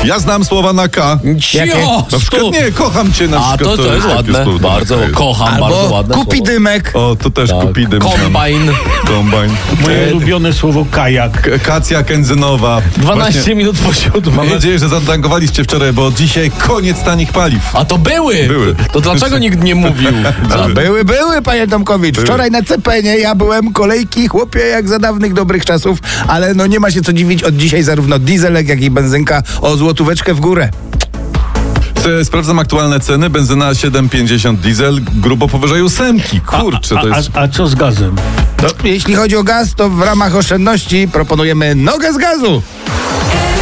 Ja znam słowa na K. Na przykład nie, kocham cię na przykład. To jest ładne. Bardzo kocham, Albo bardzo ładne kupi słowo. dymek. O, to też kupi dym. Kombajn. Moje ulubione słowo kajak. Kacja Kędzynowa. 12 Właśnie, minut po 7. mam nadzieję, że zatankowaliście wczoraj, bo dzisiaj koniec tanich paliw. A to były! To dlaczego nikt nie mówił? Były, panie Tomkowicz. Wczoraj na Cepenie ja byłem, kolejki, chłopie, jak za dawnych dobrych czasów, ale no nie ma się co dziwić, od dzisiaj zarówno dieselek, jak i benzynka o złotóweczkę w górę. Sprawdzam aktualne ceny. Benzyna 7,50 diesel, grubo powyżej 8. Kurczę, to jest... A co z gazem? No, jeśli chodzi o gaz, to w ramach oszczędności proponujemy nogę z gazu.